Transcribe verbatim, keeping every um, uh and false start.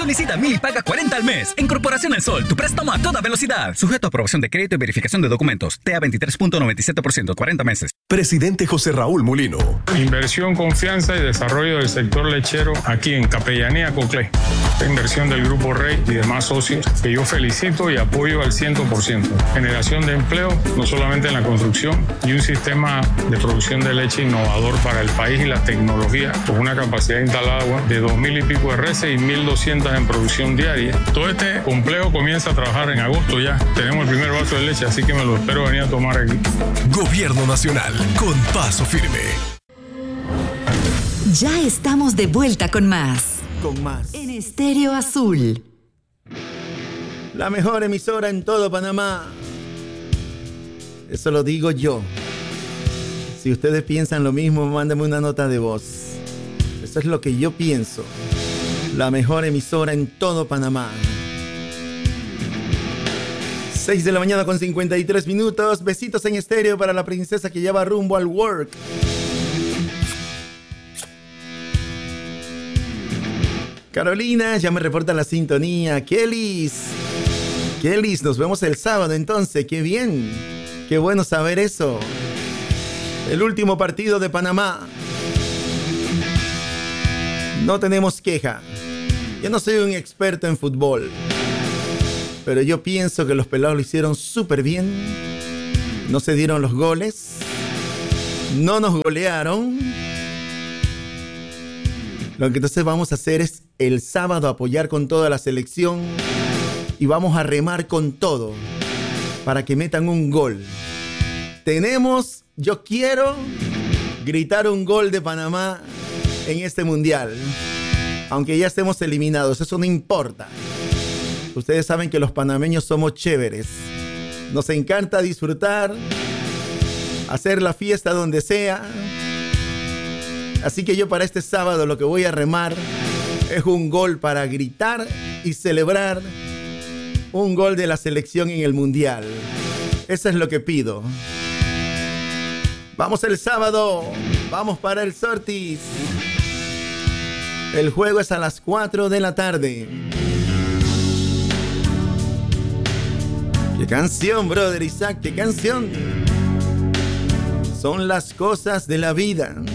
Solicita mil y paga cuarenta al mes. En Corporación El Sol, tu préstamo a toda velocidad. Sujeto a aprobación de crédito y verificación de documentos. T A veintitrés punto noventa y siete por ciento, cuarenta meses. Presidente José Raúl Mulino. Inversión, confianza y desarrollo del sector lechero aquí en Capellanía Coclé. Esta inversión del Grupo Rey y demás socios que yo felicito y apoyo al cien por ciento. Generación de empleo, no solamente en la construcción, y un sistema de producción de leche innovador para el país y la tecnología, con una capacidad instalada de dos mil y pico de reses y mil doscientas en producción diaria. Todo este complejo comienza a trabajar en agosto ya. Tenemos el primer vaso de leche, así que me lo espero venir a tomar aquí. Gobierno Nacional, con paso firme. Ya estamos de vuelta con más. Con más. En Estéreo Azul. La mejor emisora en todo Panamá. Eso lo digo yo. Si ustedes piensan lo mismo, mándenme una nota de voz. Eso es lo que yo pienso. La mejor emisora en todo Panamá. seis de la mañana con cincuenta y tres minutos. Besitos en estéreo para la princesa que ya va rumbo al work. Carolina ya me reporta la sintonía. Kellys. Kellys, nos vemos el sábado entonces. ¡Qué bien! ¡Qué bueno saber eso! El último partido de Panamá. No tenemos queja. Yo no soy un experto en fútbol, pero yo pienso que los pelados lo hicieron súper bien. No se dieron los goles. No nos golearon. Lo que entonces vamos a hacer es el sábado apoyar con toda la selección y vamos a remar con todo para que metan un gol. Tenemos, yo quiero gritar un gol de Panamá en este mundial. Aunque ya estemos eliminados, eso no importa. Ustedes saben que los panameños somos chéveres. Nos encanta disfrutar, hacer la fiesta donde sea. Así que yo para este sábado lo que voy a remar es un gol para gritar y celebrar un gol de la selección en el mundial. Eso es lo que pido. Vamos el sábado, vamos para el Sortis. El juego es a las cuatro de la tarde. ¡Qué canción, brother Isaac! ¡Qué canción! Son las cosas de la vida.